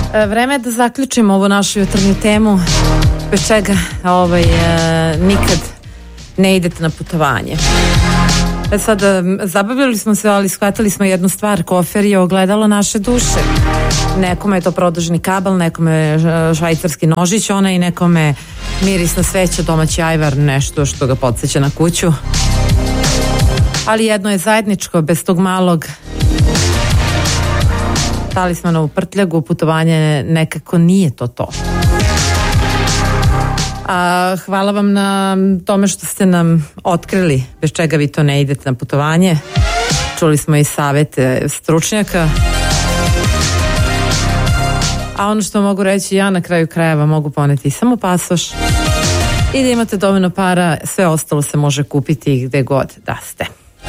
Vreme je da zaključimo ovu našu jutarnju temu, bez čega nikad ne idete na putovanje. Sada zabavljali smo se, ali shvatili smo jednu stvar: kofer je ogledalo naše duše. Nekome je to produženi kabel, nekome je švajcarski nožić, i nekome mirisna sveća, domaći ajvar, nešto što ga podsjeća na kuću. Ali jedno je zajedničko, bez tog malog talismana u prtljagu, putovanje nekako nije to. Hvala vam na tome što ste nam otkrili bez čega vi to ne idete na putovanje. Čuli smo i savete stručnjaka. A ono što mogu reći ja, na kraju krajeva mogu poneti samo pasoš i da imate dovoljno para, sve ostalo se može kupiti gde god da ste.